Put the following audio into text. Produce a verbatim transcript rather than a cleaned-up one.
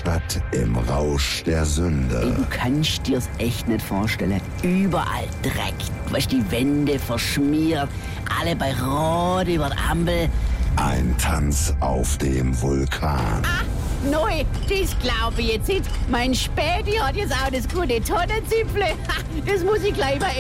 Stadt im Rausch der Sünde. Du kannst dir's echt nicht vorstellen. Überall Dreck. Weißt, die Wände verschmiert, alle bei Rot über die Ampel. Ein Tanz auf dem Vulkan. Ah, neu, das glaube ich jetzt nicht. Mein Späti hat jetzt auch das gute Tonnenzipfle. Das muss ich gleich mal